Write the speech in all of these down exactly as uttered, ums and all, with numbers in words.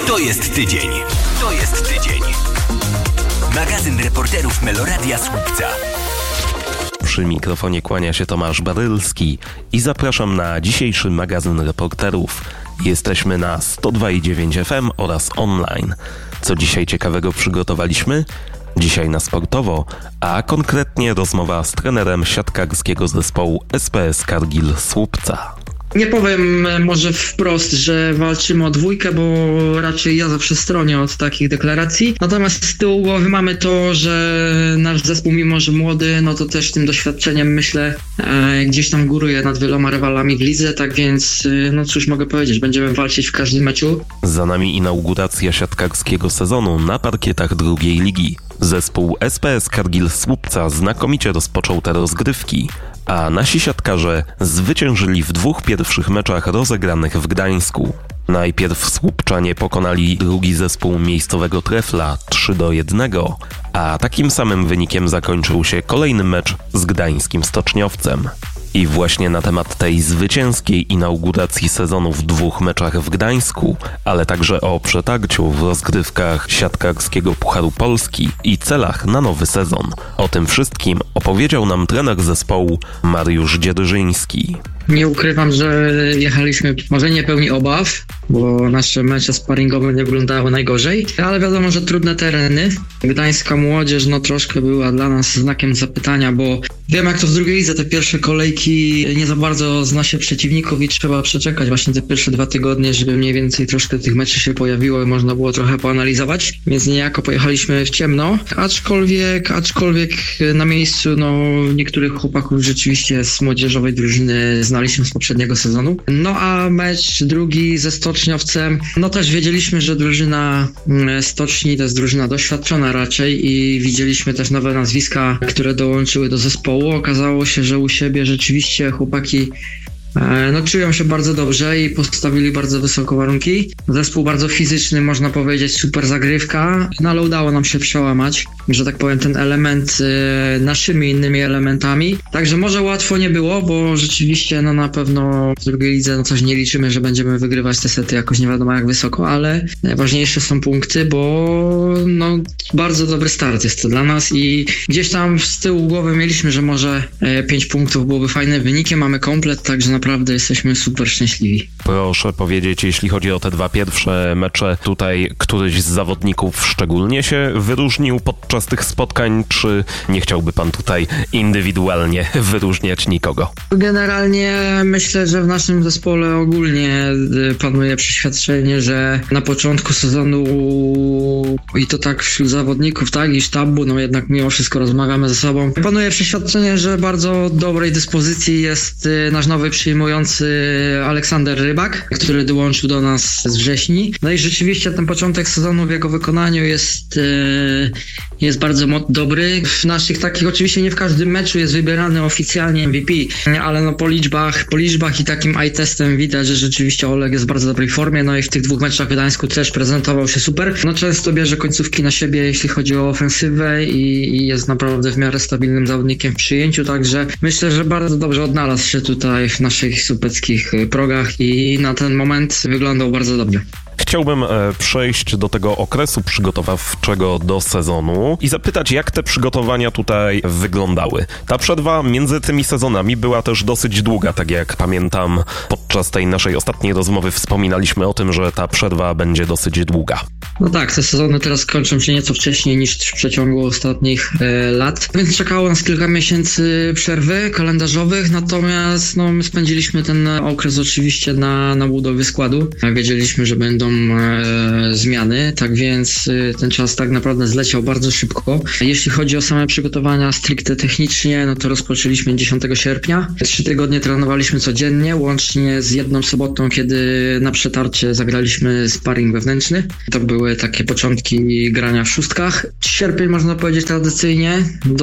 To jest tydzień. To jest tydzień. Magazyn reporterów Meloradia Słupca. Przy mikrofonie kłania się Tomasz Barylski i zapraszam na dzisiejszy magazyn reporterów. Jesteśmy na sto dwa i dziewięć F M oraz online. Co dzisiaj ciekawego przygotowaliśmy? Dzisiaj na sportowo, a konkretnie rozmowa z trenerem siatkarskiego zespołu S P S Kargil Słupca. Nie powiem może wprost, że walczymy o dwójkę, bo raczej ja zawsze stronię od takich deklaracji. Natomiast z tyłu głowy mamy to, że nasz zespół, mimo że młody, no to też tym doświadczeniem, myślę, e, gdzieś tam góruje nad wieloma rywalami w lidze, tak więc, e, no cóż mogę powiedzieć, będziemy walczyć w każdym meczu. Za nami inauguracja siatkarskiego sezonu na parkietach drugiej ligi. Zespół S P S Kargil Słupca znakomicie rozpoczął te rozgrywki, a nasi siatkarze zwyciężyli w dwóch pierwszych meczach rozegranych w Gdańsku. Najpierw Słupczanie pokonali drugi zespół miejscowego Trefla trzy do jednego, a takim samym wynikiem zakończył się kolejny mecz z gdańskim Stoczniowcem. I właśnie na temat tej zwycięskiej inauguracji sezonu w dwóch meczach w Gdańsku, ale także o przetarciu w rozgrywkach siatkarskiego Pucharu Polski i celach na nowy sezon. O tym wszystkim opowiedział nam trener zespołu Mariusz Dzierżyński. Nie ukrywam, że jechaliśmy może nie pełni obaw, bo nasze mecze sparingowe nie wyglądały najgorzej, ale wiadomo, że trudne tereny. Gdańska młodzież no troszkę była dla nas znakiem zapytania, bo wiem, jak to w drugiej lidze, te pierwsze kolejki nie za bardzo zna się przeciwników i trzeba przeczekać właśnie te pierwsze dwa tygodnie, żeby mniej więcej troszkę tych meczów się pojawiło i można było trochę poanalizować, więc niejako pojechaliśmy w ciemno, aczkolwiek, aczkolwiek na miejscu no niektórych chłopaków rzeczywiście z młodzieżowej drużyny znaliśmy z poprzedniego sezonu. No a mecz drugi ze Stoczniowcem, no też wiedzieliśmy, że drużyna Stoczni to jest drużyna doświadczona raczej i widzieliśmy też nowe nazwiska, które dołączyły do zespołu. Okazało się, że u siebie rzeczywiście chłopaki no, czują się bardzo dobrze i postawili bardzo wysoko warunki. Zespół bardzo fizyczny, można powiedzieć, super zagrywka, no ale udało nam się przełamać, że tak powiem, ten element y, naszymi innymi elementami. Także może łatwo nie było, bo rzeczywiście no na pewno w drugiej lidze no coś nie liczymy, że będziemy wygrywać te sety jakoś nie wiadomo jak wysoko, ale najważniejsze są punkty, bo no bardzo dobry start jest to dla nas i gdzieś tam z tyłu głowy mieliśmy, że może y, pięć punktów byłoby fajnym wynikiem, mamy komplet, także naprawdę jesteśmy super szczęśliwi. Proszę powiedzieć, jeśli chodzi o te dwa pierwsze mecze, tutaj któryś z zawodników szczególnie się wyróżnił podczas tych spotkań, czy nie chciałby pan tutaj indywidualnie wyróżniać nikogo? Generalnie myślę, że w naszym zespole ogólnie panuje przeświadczenie, że na początku sezonu i to tak wśród zawodników, tak, i sztabu, no jednak mimo wszystko rozmawiamy ze sobą. Panuje przeświadczenie, że bardzo dobrej dyspozycji jest nasz nowy przyjmujący Aleksander Rybak, który dołączył do nas z wrześni. No i rzeczywiście ten początek sezonu w jego wykonaniu jest, jest bardzo dobry. W naszych takich, oczywiście nie w każdym meczu jest wybierany oficjalnie M V P, ale no po liczbach, po liczbach i takim eye testem widać, że rzeczywiście Oleg jest w bardzo dobrej formie, no i w tych dwóch meczach w Gdańsku też prezentował się super. No często bierze końcówki na siebie, jeśli chodzi o ofensywę i, i jest naprawdę w miarę stabilnym zawodnikiem w przyjęciu, także myślę, że bardzo dobrze odnalazł się tutaj w naszych słupeckich progach i na ten moment wyglądał bardzo dobrze. Chciałbym przejść do tego okresu przygotowawczego do sezonu i zapytać, jak te przygotowania tutaj wyglądały. Ta przerwa między tymi sezonami była też dosyć długa, tak jak pamiętam, podczas tej naszej ostatniej rozmowy wspominaliśmy o tym, że ta przerwa będzie dosyć długa. No tak, te sezony teraz kończą się nieco wcześniej niż w przeciągu ostatnich e, lat, więc czekało nas kilka miesięcy przerwy kalendarzowych, natomiast no, my spędziliśmy ten okres oczywiście na, na budowie składu. Wiedzieliśmy, że będą e, zmiany, tak więc e, ten czas tak naprawdę zleciał bardzo szybko. Jeśli chodzi o same przygotowania stricte technicznie, no to rozpoczęliśmy dziesiątego sierpnia. Trzy tygodnie trenowaliśmy codziennie, łącznie z jedną sobotą, kiedy na przetarcie zagraliśmy sparring wewnętrzny. To były były takie początki grania w szóstkach. Sierpień można powiedzieć tradycyjnie,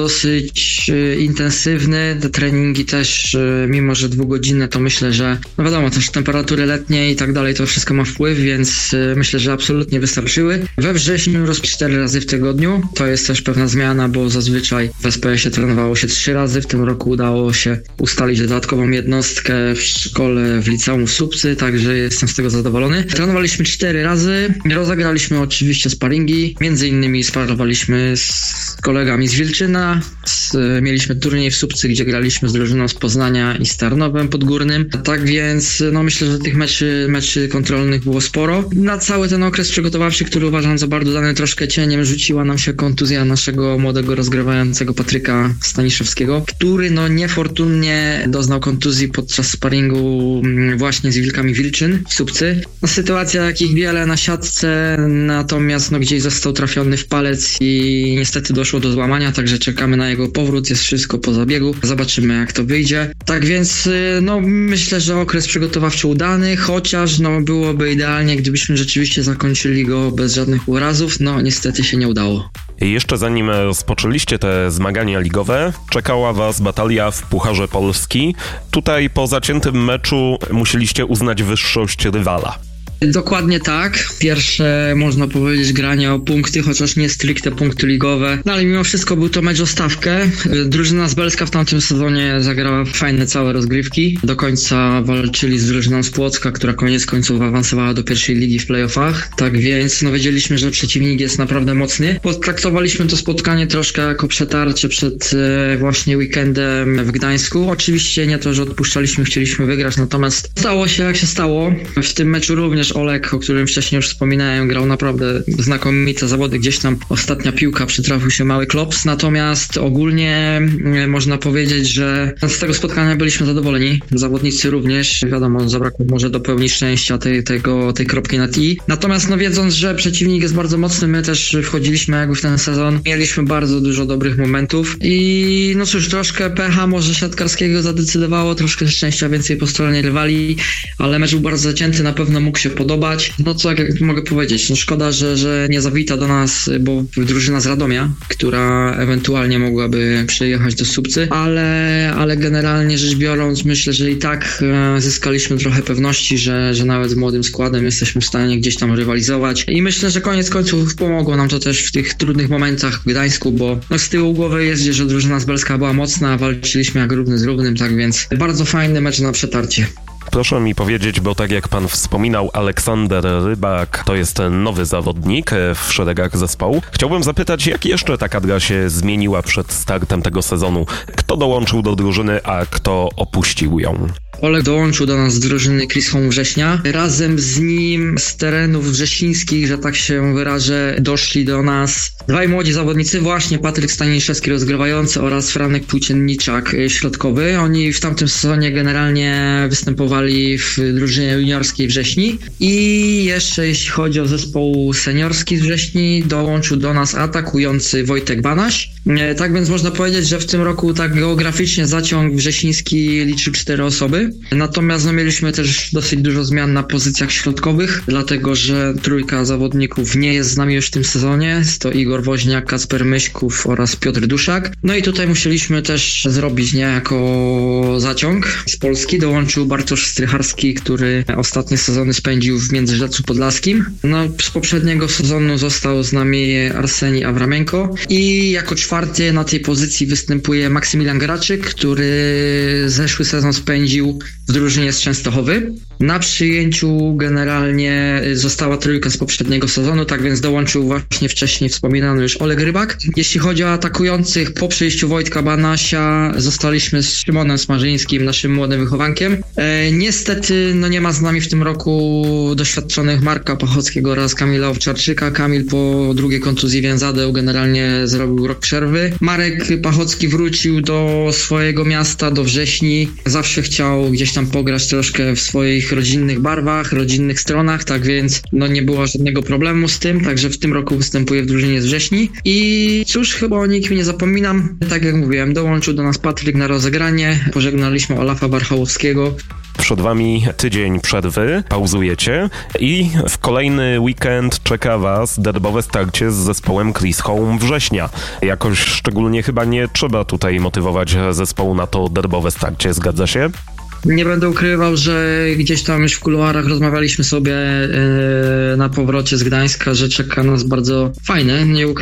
dosyć y, intensywny, te treningi też, y, mimo że dwugodzinne, to myślę, że no wiadomo, też temperatury letnie i tak dalej, to wszystko ma wpływ, więc y, myślę, że absolutnie wystarczyły. We wrześniu roz cztery razy w tygodniu, to jest też pewna zmiana, bo zazwyczaj w S P S-ie trenowało się trzy razy, w tym roku udało się ustalić dodatkową jednostkę w szkole, w liceum w Słupcy, także jestem z tego zadowolony. Trenowaliśmy cztery razy, rozegraliśmy oczywiście sparingi, między innymi sparowaliśmy z kolegami z Wilczyna, z, mieliśmy turniej w Słupcy, gdzie graliśmy z drużyną z Poznania i z Tarnowem Podgórnym, tak więc no myślę, że tych meczy, meczy kontrolnych było sporo. Na cały ten okres przygotowawczy, który uważam za bardzo dany troszkę cieniem, rzuciła nam się kontuzja naszego młodego rozgrywającego Patryka Staniszewskiego, który no niefortunnie doznał kontuzji podczas sparingu właśnie z Wilkami Wilczyn w Słupcy. No, sytuacja jakich wiele na siatce, natomiast no gdzieś został trafiony w palec i niestety doszło do złamania, także czekamy na jego powrót, jest wszystko po zabiegu, zobaczymy jak to wyjdzie. Tak więc no myślę, że okres przygotowawczy udany, chociaż no byłoby idealnie, gdybyśmy rzeczywiście zakończyli go bez żadnych urazów, no niestety się nie udało. I jeszcze zanim rozpoczęliście te zmagania ligowe, czekała was batalia w Pucharze Polski. Tutaj po zaciętym meczu musieliście uznać wyższość rywala. Dokładnie tak. Pierwsze, można powiedzieć, granie o punkty, chociaż nie stricte punkty ligowe. No ale mimo wszystko był to mecz o stawkę. Drużyna z Belska w tamtym sezonie zagrała fajne całe rozgrywki. Do końca walczyli z drużyną z Płocka, która koniec końców awansowała do pierwszej ligi w playoffach. Tak więc no wiedzieliśmy, że przeciwnik jest naprawdę mocny. Potraktowaliśmy to spotkanie troszkę jako przetarcie przed e, właśnie weekendem w Gdańsku. Oczywiście nie to, że odpuszczaliśmy, chcieliśmy wygrać, natomiast stało się jak się stało. W tym meczu również Olek, o którym wcześniej już wspominałem, grał naprawdę znakomite zawody. Gdzieś tam ostatnia piłka przytrafił się mały klops, natomiast ogólnie można powiedzieć, że z tego spotkania byliśmy zadowoleni. Zawodnicy również, wiadomo, zabrakło może do pełni szczęścia tej, tego, tej kropki na i. Natomiast no wiedząc, że przeciwnik jest bardzo mocny, my też wchodziliśmy jakby w ten sezon. Mieliśmy bardzo dużo dobrych momentów i no cóż, troszkę pecha może siatkarskiego zadecydowało, troszkę szczęścia więcej po stronie rywali, ale mecz był bardzo zacięty, na pewno mógł się podobać. No co jak mogę powiedzieć, no szkoda, że, że nie zawita do nas, bo drużyna z Radomia, która ewentualnie mogłaby przyjechać do Słupcy, ale, ale generalnie rzecz biorąc myślę, że i tak e, zyskaliśmy trochę pewności, że, że nawet z młodym składem jesteśmy w stanie gdzieś tam rywalizować i myślę, że koniec końców pomogło nam to też w tych trudnych momentach w Gdańsku, bo no, z tyłu głowy jest, że drużyna z Belska była mocna, walczyliśmy jak równy z równym, tak więc bardzo fajny mecz na przetarcie. Proszę mi powiedzieć, bo tak jak pan wspominał, Aleksander Rybak to jest nowy zawodnik w szeregach zespołu. Chciałbym zapytać, jak jeszcze ta kadra się zmieniła przed startem tego sezonu? Kto dołączył do drużyny, a kto opuścił ją? Olek dołączył do nas z drużyny Chris Home Września. Razem z nim z terenów wrześnińskich, że tak się wyrażę, doszli do nas dwaj młodzi zawodnicy, właśnie Patryk Staniszewski rozgrywający oraz Franek Płócienniczak środkowy. Oni w tamtym sezonie generalnie występowali w drużynie juniorskiej Wrześni. I jeszcze jeśli chodzi o zespół seniorski z Wrześni, dołączył do nas atakujący Wojtek Banaś. Tak więc można powiedzieć, że w tym roku tak geograficznie zaciąg wrześniński liczy cztery osoby. Natomiast no, mieliśmy też dosyć dużo zmian na pozycjach środkowych, dlatego że trójka zawodników nie jest z nami już w tym sezonie. Jest to Igor Woźniak, Kacper Myśków oraz Piotr Duszak. No i tutaj musieliśmy też zrobić niejako zaciąg z Polski. Dołączył Bartosz Strycharski, który ostatnie sezony spędził w Międzyrzeczu Podlaskim. No, z poprzedniego sezonu został z nami Arsenij Awramenko i jako czwarty na tej pozycji występuje Maksymilian Graczyk, który zeszły sezon spędził w drużynie z Częstochowy. Na przyjęciu generalnie została trójka z poprzedniego sezonu, tak więc dołączył właśnie wcześniej wspominany już Oleg Rybak. Jeśli chodzi o atakujących, po przyjściu Wojtka Banasia zostaliśmy z Szymonem Smarzyńskim, naszym młodym wychowankiem. E, niestety no nie ma z nami w tym roku doświadczonych Marka Pachockiego oraz Kamila Owczarczyka. Kamil po drugiej kontuzji więzadeł generalnie zrobił rok przerwy. Marek Pachocki wrócił do swojego miasta, do Wrześni. Zawsze chciał gdzieś tam pograć troszkę w swoich rodzinnych barwach, rodzinnych stronach, tak więc no nie było żadnego problemu z tym, także w tym roku występuje w drużynie z Wrześni. I cóż, chyba o nikim nie zapominam. Tak jak mówiłem, dołączył do nas Patryk na rozegranie, pożegnaliśmy Olafa Barchałowskiego. przed wami tydzień przerwy, pauzujecie i w kolejny weekend czeka was derbowe starcie z zespołem Chris Home Września. Jakoś szczególnie chyba nie trzeba tutaj motywować zespołu na to derbowe starcie, zgadza się? Nie będę ukrywał, że gdzieś tam już w kuluarach rozmawialiśmy sobie yy, na powrocie z Gdańska, że czeka nas bardzo fajne, nie